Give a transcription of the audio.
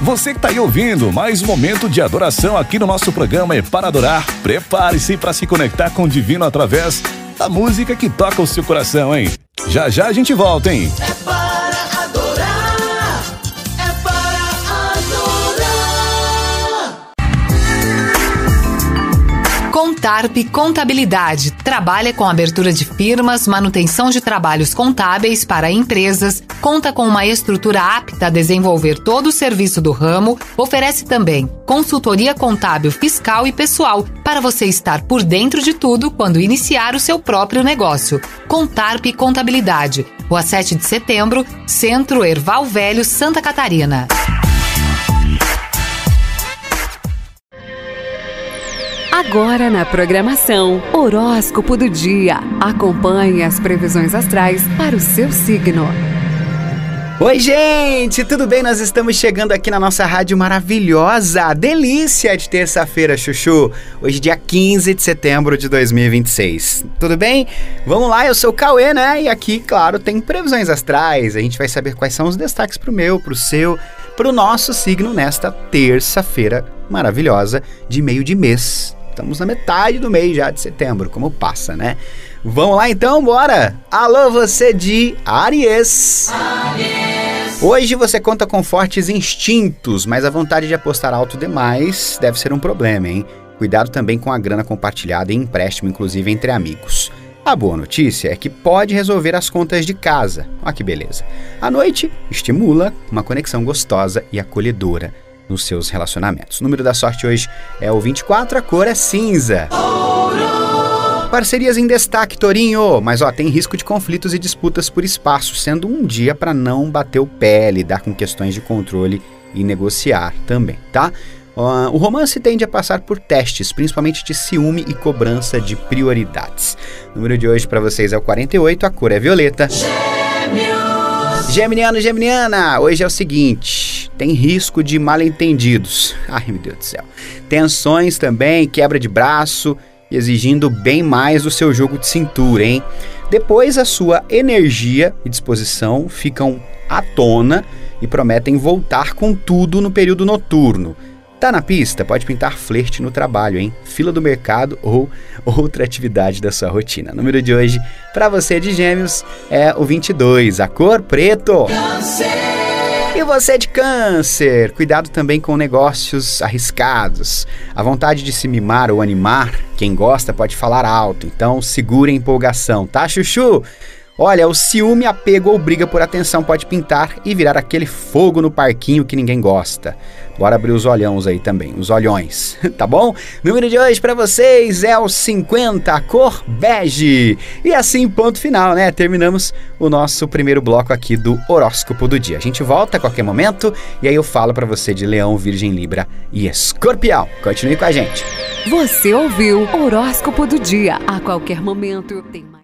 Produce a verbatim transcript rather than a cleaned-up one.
Você que tá aí ouvindo, mais um momento de adoração aqui no nosso programa É Para Adorar. Prepare-se para se conectar com o divino através da música que toca o seu coração, hein? Já já a gente volta, hein? É para adorar, é para adorar. Contarp Contabilidade trabalha com abertura de firmas, manutenção de trabalhos contábeis para empresas, conta com uma estrutura apta a desenvolver todo o serviço do ramo, oferece também consultoria contábil, fiscal e pessoal para você estar por dentro de tudo quando iniciar o seu próprio negócio. Contarp Contabilidade, Rua sete de Setembro, Centro Erval Velho, Santa Catarina. Agora na programação, Horóscopo do Dia. Acompanhe as previsões astrais para o seu signo. Oi, gente, tudo bem? Nós estamos chegando aqui na nossa rádio maravilhosa. Delícia de terça-feira, Chuchu. Hoje, dia quinze de setembro de dois mil e vinte e seis. Tudo bem? Vamos lá, eu sou o Cauê, né? E aqui, claro, tem previsões astrais. A gente vai saber quais são os destaques pro meu, pro seu, pro nosso signo nesta terça-feira maravilhosa de meio de mês. Estamos na metade do mês já de setembro, como passa, né? Vamos lá então, bora! Alô, você de Áries! Áries! Hoje você conta com fortes instintos, mas a vontade de apostar alto demais deve ser um problema, hein? Cuidado também com a grana compartilhada e empréstimo, inclusive entre amigos. A boa notícia é que pode resolver as contas de casa. Olha que beleza! À noite, estimula uma conexão gostosa e acolhedora nos seus relacionamentos. O número da sorte hoje é o vinte e quatro, a cor é cinza. Ouro! Parcerias em destaque, Tourinho, mas ó, tem risco de conflitos e disputas por espaço, sendo um dia para não bater o pé, lidar com questões de controle e negociar também, tá? Uh, o romance tende a passar por testes, principalmente de ciúme e cobrança de prioridades. O número de hoje para vocês é o quarenta e oito, a cor é violeta. Gêmeos! Geminiano, Geminiana, hoje é o seguinte, tem risco de mal-entendidos. Ai, meu Deus do céu. Tensões também, quebra de braço, exigindo bem mais do seu jogo de cintura, hein? Depois a sua energia e disposição ficam à tona e prometem voltar com tudo no período noturno. Tá na pista? Pode pintar flerte no trabalho, hein? Fila do mercado ou outra atividade da sua rotina. O número de hoje para você de Gêmeos é o vinte e dois, a cor preto. Câncer. E você de Câncer, cuidado também com negócios arriscados. A vontade de se mimar ou animar, quem gosta pode falar alto, então segure a empolgação, tá, Chuchu? Olha, o ciúme, apego ou briga por atenção pode pintar e virar aquele fogo no parquinho que ninguém gosta. Bora abrir os olhões aí também, os olhões, tá bom? Número de hoje pra vocês é o cinquenta, a cor bege. E assim, ponto final, né? Terminamos o nosso primeiro bloco aqui do Horóscopo do Dia. A gente volta a qualquer momento e aí eu falo pra você de Leão, Virgem, Libra e Escorpião. Continue com a gente. Você ouviu Horóscopo do Dia. A qualquer momento tem mais.